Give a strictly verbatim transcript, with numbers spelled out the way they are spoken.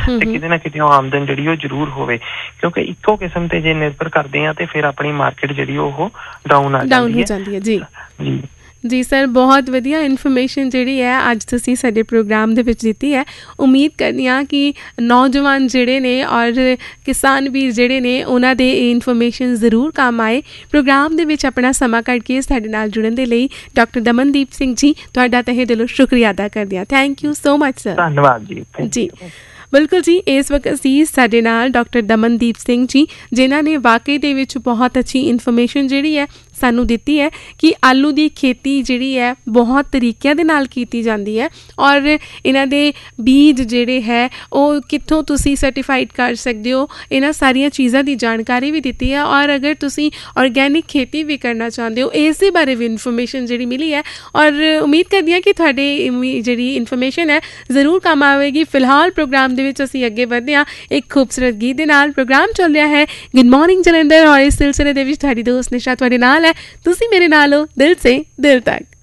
ਤੇ ਕਿਤੇ ਨਾ ਕਿਤੇ ਆਮਦਨ ਜਿਹੜੀ ਉਹ ਜ਼ਰੂਰ ਹੋਵੇ, ਕਿਉਂਕਿ ਇੱਕੋ ਕਿਸਮ ਤੇ ਜੇ ਨਿਰਭਰ ਕਰਦੇ ਆ ਤੇ ਫਿਰ ਆਪਣੀ ਮਾਰਕੀਟ ਜਿਹੜੀ ਉਹ ਡਾਊਨ ਆ ਜਾਂਦੀ ਹੈ। ਜੀ ਜੀ ਜੀ ਸਰ, ਬਹੁਤ ਵਧੀਆ ਇਨਫੋਰਮੇਸ਼ਨ ਜਿਹੜੀ ਹੈ ਅੱਜ ਤੁਸੀਂ ਸਾਡੇ ਪ੍ਰੋਗਰਾਮ ਦੇ ਵਿੱਚ ਦਿੱਤੀ ਹੈ। ਉਮੀਦ ਕਰਦੀ ਹਾਂ ਕਿ ਨੌਜਵਾਨ ਜਿਹੜੇ ਨੇ ਔਰ ਕਿਸਾਨ ਵੀਰ ਜਿਹੜੇ ਨੇ ਉਹਨਾਂ ਦੇ ਇਹ ਇਨਫੋਰਮੇਸ਼ਨ ਜ਼ਰੂਰ ਕੰਮ ਆਏ। ਪ੍ਰੋਗਰਾਮ ਦੇ ਵਿੱਚ ਆਪਣਾ ਸਮਾਂ ਕੱਢ ਕੇ ਸਾਡੇ ਨਾਲ ਜੁੜਨ ਦੇ ਲਈ ਡਾਕਟਰ ਦਮਨਦੀਪ ਸਿੰਘ ਜੀ ਤੁਹਾਡਾ ਤਹਿ ਦਿਲੋਂ ਸ਼ੁਕਰੀਆ ਅਦਾ ਕਰਦੀ ਹਾਂ। Thank you so much sir. ਧੰਨਵਾਦ ਜੀ। ਜੀ ਬਿਲਕੁਲ ਜੀ, ਇਸ ਵਕਤ ਸੀ ਸਾਡੇ ਨਾਲ ਡਾਕਟਰ ਦਮਨਦੀਪ ਸਿੰਘ ਜੀ, ਜਿਨ੍ਹਾਂ ਨੇ ਵਾਕਈ ਦੇ ਵਿੱਚ ਬਹੁਤ ਅੱਛੀ ਇਨਫੋਰਮੇਸ਼ਨ ਜਿਹੜੀ ਹੈ ਸਾਨੂੰ ਦਿੱਤੀ ਹੈ ਕਿ ਆਲੂ ਦੀ ਖੇਤੀ ਜਿਹੜੀ ਹੈ ਬਹੁਤ ਤਰੀਕਿਆਂ ਦੇ ਨਾਲ ਕੀਤੀ ਜਾਂਦੀ ਹੈ ਔਰ ਇਹਨਾਂ ਦੇ ਬੀਜ ਜਿਹੜੇ ਹੈ ਉਹ ਕਿੱਥੋਂ ਤੁਸੀਂ ਸਰਟੀਫਾਈਡ ਕਰ ਸਕਦੇ ਹੋ, ਇਹਨਾਂ ਸਾਰੀਆਂ ਚੀਜ਼ਾਂ ਦੀ ਜਾਣਕਾਰੀ ਵੀ ਦਿੱਤੀ ਹੈ। ਔਰ ਅਗਰ ਤੁਸੀਂ ਔਰਗੈਨਿਕ ਖੇਤੀ ਵੀ ਕਰਨਾ ਚਾਹੁੰਦੇ ਹੋ, ਇਸ ਦੇ ਬਾਰੇ ਵੀ ਇਨਫੋਰਮੇਸ਼ਨ ਜਿਹੜੀ ਮਿਲੀ ਹੈ ਔਰ ਉਮੀਦ ਕਰਦੀ ਹਾਂ ਕਿ ਤੁਹਾਡੇ ਜਿਹੜੀ ਇਨਫੋਰਮੇਸ਼ਨ ਹੈ ਜ਼ਰੂਰ ਕੰਮ ਆਵੇਗੀ। ਫਿਲਹਾਲ ਪ੍ਰੋਗਰਾਮ ਦੇ ਵਿੱਚ ਅਸੀਂ ਅੱਗੇ ਵਧਦੇ ਹਾਂ ਇੱਕ ਖੂਬਸੂਰਤ ਗੀਤ ਦੇ ਨਾਲ। ਪ੍ਰੋਗਰਾਮ ਚੱਲ ਰਿਹਾ ਹੈ ਗੁੱਡ ਮਾਰਨਿੰਗ ਜਲੰਧਰ ਔਰ ਇਸ ਸਿਲਸਿਲੇ ਦੇ ਵਿੱਚ ਤੁਹਾਡੀ ਦੋਸਤ ਨਿਸ਼ਾ ਤੁਹਾਡੇ ਨਾਲ ਹੈ। ਤੁਸੀਂ ਮੇਰੇ ਨਾਲ ਹੋ ਦਿਲ ਸੇ ਦਿਲ ਤੱਕ।